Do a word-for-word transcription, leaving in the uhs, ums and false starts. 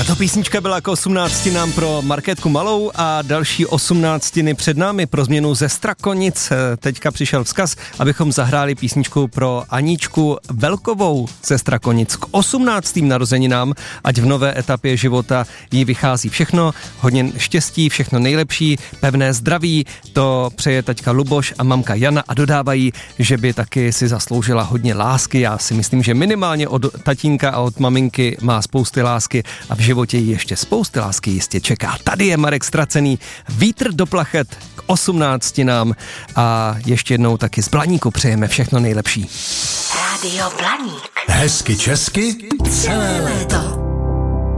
Tato písnička byla k osmnáctinám pro Markétku Malou a další osmnáctiny před námi pro změnu ze Strakonic. Teďka přišel vzkaz, abychom zahráli písničku pro Aničku Velkovou ze Strakonic k osmnáctým narozeninám, ať v nové etapě života jí vychází všechno, hodně štěstí, všechno nejlepší, pevné zdraví, to přeje taťka Luboš a mamka Jana a dodávají, že by taky si zasloužila hodně lásky. Já si myslím, že minimálně od tatínka a od maminky má spousty lásky a v životě jí ještě spousty lásky jistě čeká. Tady je Marek Ztracený, vítr do plachet k osmnáctinám a ještě jednou taky z Blaníku přejeme všechno nejlepší. Rádio Blaník. Hezky česky celé léto.